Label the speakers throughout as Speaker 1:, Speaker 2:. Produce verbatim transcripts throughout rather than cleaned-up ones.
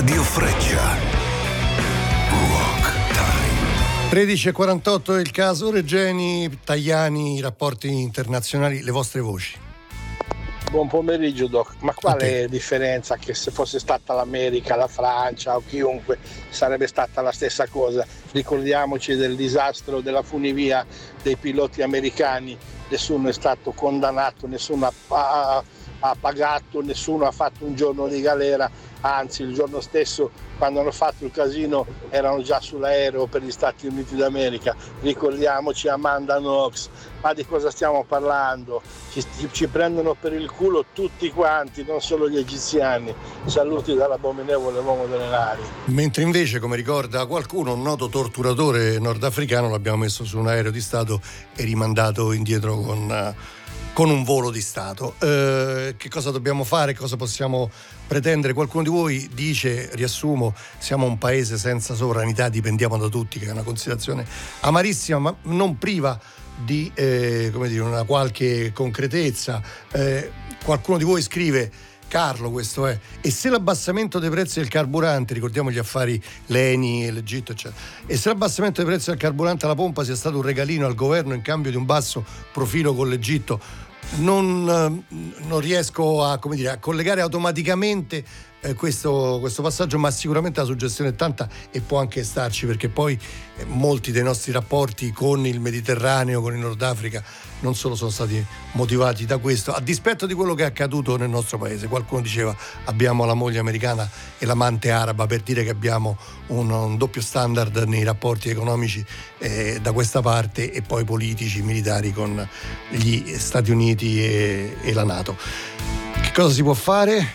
Speaker 1: Radio Freccia. Rock Time.
Speaker 2: tredici e quarantotto è il caso Regeni, Tajani, i rapporti internazionali, le vostre voci.
Speaker 3: Buon pomeriggio Doc, ma quale differenza che se fosse stata l'America, la Francia o chiunque sarebbe stata la stessa cosa? Ricordiamoci del disastro della funivia dei piloti americani, nessuno è stato condannato, nessuno ha, ha, ha pagato, nessuno ha fatto un giorno di galera, anzi il giorno stesso quando hanno fatto il casino erano già sull'aereo per gli Stati Uniti d'America. Ricordiamoci Amanda Knox, ma di cosa stiamo parlando? Ci, ci prendono per il culo tutti quanti, non solo gli egiziani. Saluti dall'abominevole uomo delle navi.
Speaker 2: Mentre invece, come ricorda qualcuno, un noto torturatore nordafricano l'abbiamo messo su un aereo di Stato e rimandato indietro con, con un volo di Stato. Eh, che cosa dobbiamo fare? Cosa possiamo pretendere? Qualcuno di voi dice, riassumo, siamo un paese senza sovranità, dipendiamo da tutti, che è una considerazione amarissima, ma non priva di eh, come dire, una qualche concretezza. Eh, qualcuno di voi scrive, Carlo questo è, e se l'abbassamento dei prezzi del carburante, ricordiamo gli affari Leni e l'Egitto eccetera, e se l'abbassamento dei prezzi del carburante alla pompa sia stato un regalino al governo in cambio di un basso profilo con l'Egitto, non, non riesco a, come dire, a collegare automaticamente eh, questo, questo passaggio, ma sicuramente la suggestione è tanta e può anche starci, perché poi eh, molti dei nostri rapporti con il Mediterraneo, con il Nord Africa, non solo sono stati motivati da questo, a dispetto di quello che è accaduto nel nostro paese. Qualcuno diceva abbiamo la moglie americana e l'amante araba, per dire che abbiamo un, un doppio standard nei rapporti economici eh, da questa parte e poi politici, militari con gli Stati Uniti e, e la NATO. Che cosa si può fare?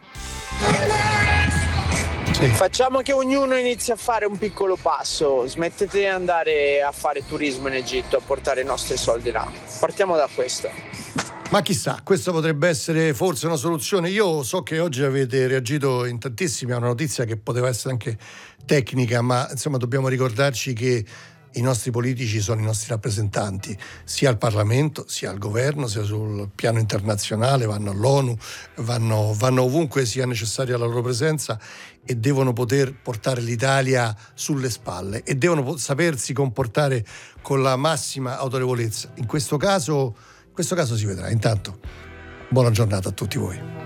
Speaker 2: Sì.
Speaker 4: Facciamo che ognuno inizi a fare un piccolo passo, smettete di andare a fare turismo in Egitto, a portare i nostri soldi là. Partiamo da questo.
Speaker 2: Ma chissà, questo potrebbe essere forse una soluzione. Io so che oggi avete reagito in tantissimi a una notizia che poteva essere anche tecnica, ma insomma dobbiamo ricordarci che i nostri politici sono i nostri rappresentanti, sia al Parlamento, sia al governo, sia sul piano internazionale, vanno all'ONU, vanno, vanno ovunque sia necessaria la loro presenza e devono poter portare l'Italia sulle spalle e devono sapersi comportare con la massima autorevolezza. In questo caso, in questo caso si vedrà. Intanto, buona giornata a tutti voi.